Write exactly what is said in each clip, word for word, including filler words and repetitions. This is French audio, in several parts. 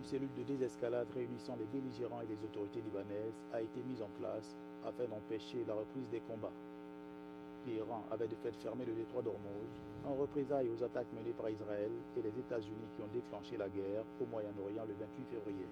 Une cellule de désescalade réunissant les belligérants et les autorités libanaises a été mise en place afin d'empêcher la reprise des combats. L'Iran avait de fait fermé le détroit d'Ormuz en représailles aux attaques menées par Israël et les États-Unis qui ont déclenché la guerre au Moyen-Orient le vingt-huit février.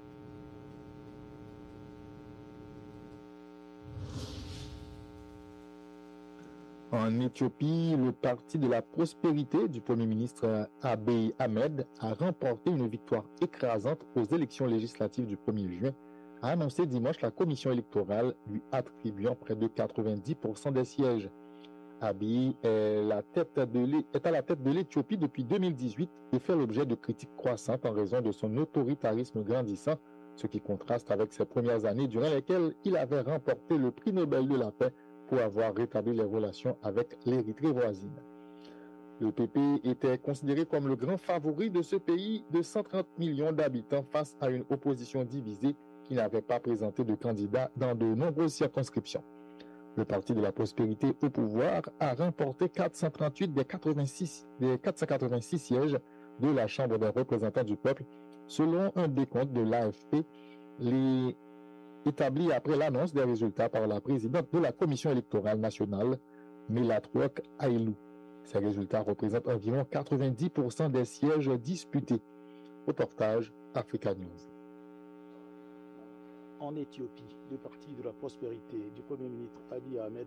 En Éthiopie, le parti de la prospérité du Premier ministre Abiy Ahmed a remporté une victoire écrasante aux élections législatives du premier juin, a annoncé dimanche la commission électorale lui attribuant près de quatre-vingt-dix pour cent des sièges. Abiy est, la tête de est à la tête de l'Éthiopie depuis deux mille dix-huit et fait l'objet de critiques croissantes en raison de son autoritarisme grandissant, ce qui contraste avec ses premières années durant lesquelles il avait remporté le prix Nobel de la paix pour avoir rétabli les relations avec l'Érythrée voisine. Le P P était considéré comme le grand favori de ce pays de cent trente millions d'habitants face à une opposition divisée qui n'avait pas présenté de candidat dans de nombreuses circonscriptions. Le Parti de la prospérité au pouvoir a remporté quatre cent trente-huit des, quatre-vingt-six, des quatre cent quatre-vingt-six sièges de la Chambre des représentants du peuple, selon un décompte de l'A F P, les établi après l'annonce des résultats par la présidente de la Commission électorale nationale, Melatrouk Ailou. Ces résultats représentent environ quatre-vingt-dix pour cent des sièges disputés. Reportage Africa News. En Éthiopie, le parti de la prospérité du Premier ministre Abiy Ahmed